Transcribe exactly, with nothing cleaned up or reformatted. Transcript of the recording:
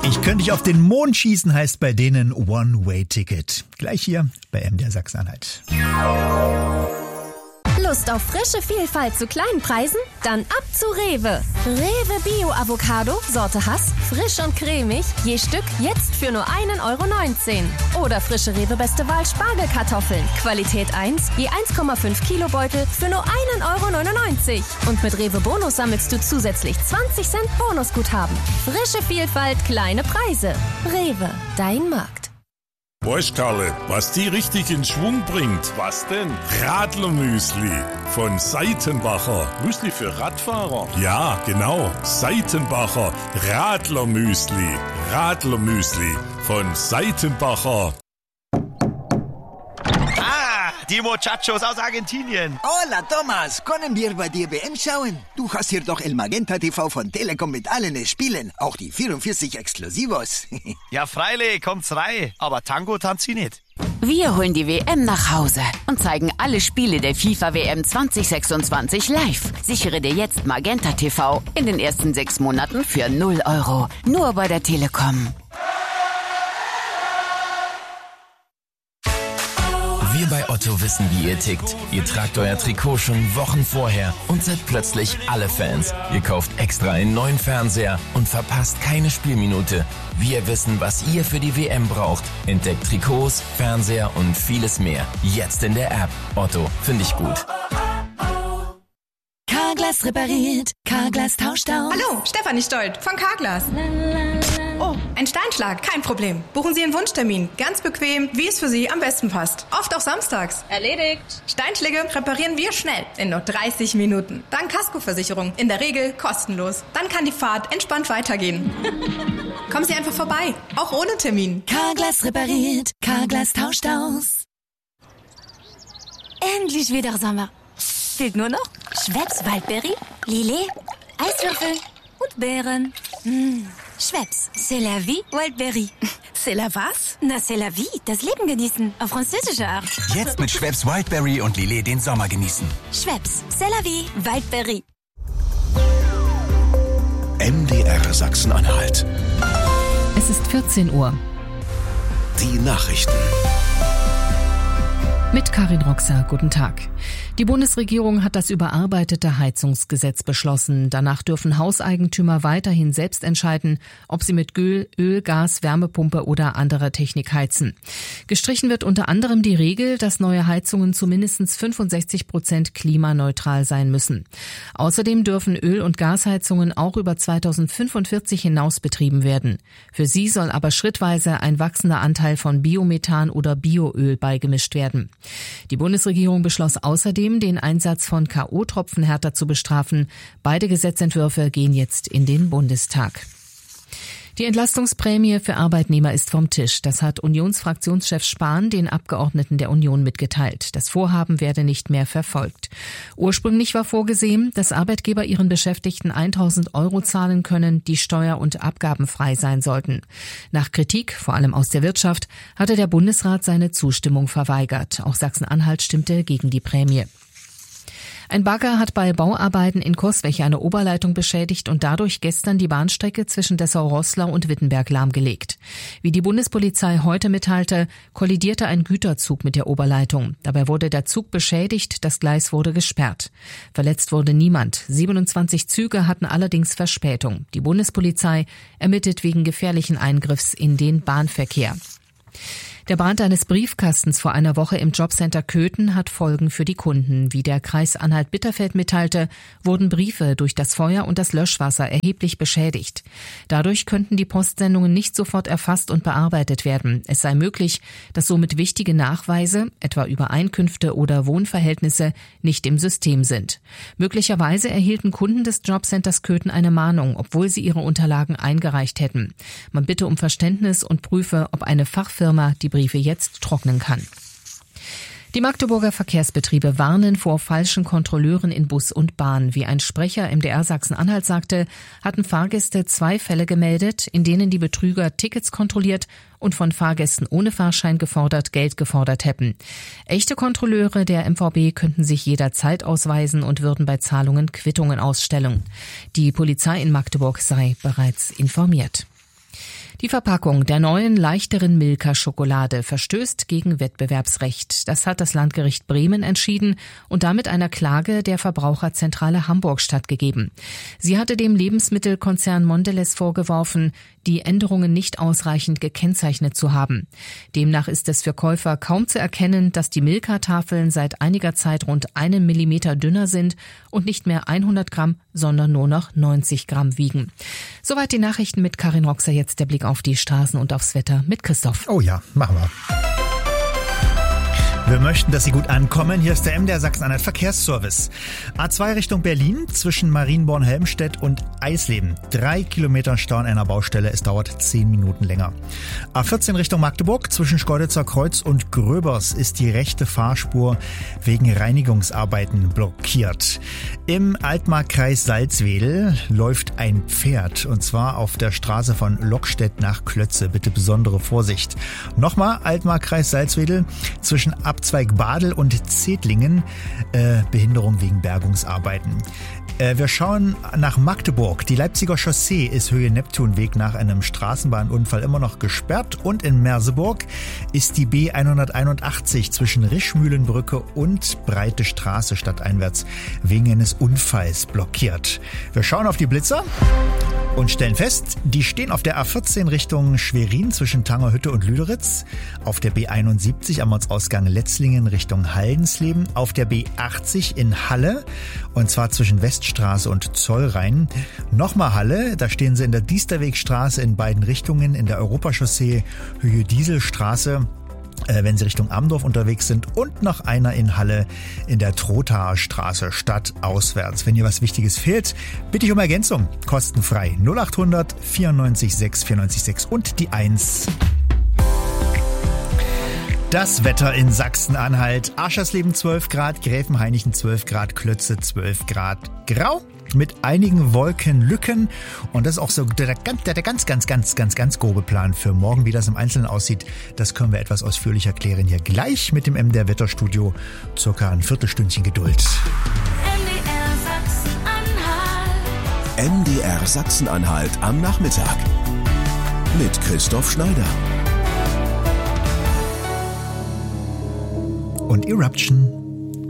Ich könnte dich auf den Mond schießen, heißt bei denen One-Way-Ticket. Gleich hier bei M D R Sachsen-Anhalt. Lust auf frische Vielfalt zu kleinen Preisen? Dann ab zu Rewe. Rewe Bio Avocado, Sorte Hass, frisch und cremig, je Stück jetzt für nur ein Euro neunzehn. Oder frische Rewe Beste Wahl Spargelkartoffeln, Qualität eins, je eins Komma fünf Kilo Beutel für nur ein Euro neunundneunzig. Und mit Rewe Bonus sammelst du zusätzlich zwanzig Cent Bonusguthaben. Frische Vielfalt, kleine Preise. Rewe, dein Markt. Weißt Karle, was die richtig in Schwung bringt? Was denn? Radlermüsli von Seitenbacher. Müsli für Radfahrer? Ja, genau. Seitenbacher Radlermüsli. Radlermüsli von Seitenbacher. Die Muchachos aus Argentinien. Hola, Thomas. Können wir bei dir W M schauen? Du hast hier doch El Magenta T V von Telekom mit allen Spielen. Auch die vierundvierzig Exklusivos. Ja, freilich, kommt's rein. Aber Tango tanzt sie nicht. Wir holen die W M nach Hause und zeigen alle Spiele der FIFA W M zwanzig sechsundzwanzig live. Sichere dir jetzt Magenta T V in den ersten sechs Monaten für null Euro. Nur bei der Telekom. Wir bei Otto wissen, wie ihr tickt. Ihr tragt euer Trikot schon Wochen vorher und seid plötzlich alle Fans. Ihr kauft extra einen neuen Fernseher und verpasst keine Spielminute. Wir wissen, was ihr für die W M braucht. Entdeckt Trikots, Fernseher und vieles mehr. Jetzt in der App. Otto, finde ich gut. Carglass repariert, Carglass tauscht aus. Hallo, Stefanie Stolt von Carglass. Oh, ein Steinschlag, kein Problem. Buchen Sie einen Wunschtermin. Ganz bequem, wie es für Sie am besten passt. Oft auch samstags. Erledigt. Steinschläge reparieren wir schnell, in nur dreißig Minuten. Dank Kaskoversicherung, in der Regel kostenlos. Dann kann die Fahrt entspannt weitergehen. Kommen Sie einfach vorbei, auch ohne Termin. Carglass repariert, Carglass tauscht aus. Endlich wieder Sommer. Fehlt nur noch Schweppes Waldbeere, Lillet, Eiswürfel und Beeren. Mmh. Schweppes, c'est la vie, Wildberry. C'est la was? Na, c'est la vie, das Leben genießen, auf französische Art. Jetzt mit Schweppes Wildberry und Lillet den Sommer genießen. Schweppes, c'est la vie, Wildberry. M D R Sachsen-Anhalt. Es ist vierzehn Uhr. Die Nachrichten. Mit Karin Roxer, guten Tag. Die Bundesregierung hat das überarbeitete Heizungsgesetz beschlossen. Danach dürfen Hauseigentümer weiterhin selbst entscheiden, ob sie mit Öl, Öl, Gas, Wärmepumpe oder anderer Technik heizen. Gestrichen wird unter anderem die Regel, dass neue Heizungen zu mindestens fünfundsechzig Prozent klimaneutral sein müssen. Außerdem dürfen Öl- und Gasheizungen auch über zweitausendfünfundvierzig hinaus betrieben werden. Für sie soll aber schrittweise ein wachsender Anteil von Biomethan oder Bioöl beigemischt werden. Die Bundesregierung beschloss außerdem, den Einsatz von K O-Tropfen härter zu bestrafen. Beide Gesetzentwürfe gehen jetzt in den Bundestag. Die Entlastungsprämie für Arbeitnehmer ist vom Tisch. Das hat Unionsfraktionschef Spahn den Abgeordneten der Union mitgeteilt. Das Vorhaben werde nicht mehr verfolgt. Ursprünglich war vorgesehen, dass Arbeitgeber ihren Beschäftigten tausend Euro zahlen können, die steuer- und abgabenfrei sein sollten. Nach Kritik, vor allem aus der Wirtschaft, hatte der Bundesrat seine Zustimmung verweigert. Auch Sachsen-Anhalt stimmte gegen die Prämie. Ein Bagger hat bei Bauarbeiten in Coswig eine Oberleitung beschädigt und dadurch gestern die Bahnstrecke zwischen Dessau-Roßlau und Wittenberg lahmgelegt. Wie die Bundespolizei heute mitteilte, kollidierte ein Güterzug mit der Oberleitung. Dabei wurde der Zug beschädigt, das Gleis wurde gesperrt. Verletzt wurde niemand. siebenundzwanzig Züge hatten allerdings Verspätung. Die Bundespolizei ermittelt wegen gefährlichen Eingriffs in den Bahnverkehr. Der Brand eines Briefkastens vor einer Woche im Jobcenter Köthen hat Folgen für die Kunden. Wie der Kreis Anhalt-Bitterfeld mitteilte, wurden Briefe durch das Feuer und das Löschwasser erheblich beschädigt. Dadurch könnten die Postsendungen nicht sofort erfasst und bearbeitet werden. Es sei möglich, dass somit wichtige Nachweise, etwa über Einkünfte oder Wohnverhältnisse, nicht im System sind. Möglicherweise erhielten Kunden des Jobcenters Köthen eine Mahnung, obwohl sie ihre Unterlagen eingereicht hätten. Man bitte um Verständnis und prüfe, ob eine Fachfirma die Briefe jetzt trocknen kann. Die Magdeburger Verkehrsbetriebe warnen vor falschen Kontrolleuren in Bus und Bahn. Wie ein Sprecher M D R Sachsen-Anhalt sagte, hatten Fahrgäste zwei Fälle gemeldet, in denen die Betrüger Tickets kontrolliert und von Fahrgästen ohne Fahrschein gefordert Geld gefordert hätten. Echte Kontrolleure der M V B könnten sich jederzeit ausweisen und würden bei Zahlungen Quittungen ausstellen. Die Polizei in Magdeburg sei bereits informiert. Die Verpackung der neuen, leichteren Milka-Schokolade verstößt gegen Wettbewerbsrecht. Das hat das Landgericht Bremen entschieden und damit einer Klage der Verbraucherzentrale Hamburg stattgegeben. Sie hatte dem Lebensmittelkonzern Mondelez vorgeworfen, die Änderungen nicht ausreichend gekennzeichnet zu haben. Demnach ist es für Käufer kaum zu erkennen, dass die Milka-Tafeln seit einiger Zeit rund einen Millimeter dünner sind und nicht mehr hundert Gramm, sondern nur noch neunzig Gramm wiegen. Soweit die Nachrichten mit Karin Roxer. Jetzt der Blick auf die Straßen und aufs Wetter mit Christoph. Oh ja, machen wir. Wir möchten, dass Sie gut ankommen. Hier ist der M D R Sachsen-Anhalt Verkehrsservice. A zwei Richtung Berlin zwischen Marienborn-Helmstedt und Eisleben. Drei Kilometer Stau an einer Baustelle. Es dauert zehn Minuten länger. A vierzehn Richtung Magdeburg zwischen Schkeuditzer Kreuz und Gröbers ist die rechte Fahrspur wegen Reinigungsarbeiten blockiert. Im Altmarkkreis Salzwedel läuft ein Pferd und zwar auf der Straße von Lockstedt nach Klötze. Bitte besondere Vorsicht. Nochmal Altmarkkreis Salzwedel zwischen Abzweig Badel und Zedlingen, äh, Behinderung wegen Bergungsarbeiten. Äh, wir schauen nach Magdeburg. Die Leipziger Chaussee ist Höhe Neptunweg nach einem Straßenbahnunfall immer noch gesperrt und in Merseburg ist die B hunderteinundachtzig zwischen Rischmühlenbrücke und Breite Straße stadteinwärts wegen eines Unfalls blockiert. Wir schauen auf die Blitzer und stellen fest, die stehen auf der A vierzehn Richtung Schwerin zwischen Tangerhütte und Lüderitz, auf der B einundsiebzig am Ortsausgang Letzlingen Richtung Haldensleben, auf der B achtzig in Halle und zwar zwischen Weststraße und Zollrhein. Nochmal Halle, da stehen sie in der Diesterwegstraße in beiden Richtungen, in der Europachaussee Höhe Dieselstraße, wenn Sie Richtung Amdorf unterwegs sind, und noch einer in Halle in der Trothaer Straße stadtauswärts. Wenn hier was Wichtiges fehlt, bitte ich um Ergänzung. Kostenfrei null achthundert vierundneunzig sechs vierundneunzig sechs und die eins. Das Wetter in Sachsen-Anhalt. Aschersleben zwölf Grad, Gräfenhainichen zwölf Grad, Klötze zwölf Grad grau mit einigen Wolkenlücken. Und das ist auch so der, der, der ganz, ganz, ganz, ganz, ganz grobe Plan für morgen. Wie das im Einzelnen aussieht, das können wir etwas ausführlicher klären hier gleich mit dem M D R Wetterstudio. Circa ein Viertelstündchen Geduld. M D R Sachsen-Anhalt am Nachmittag mit Christoph Schneider. Und Eruption.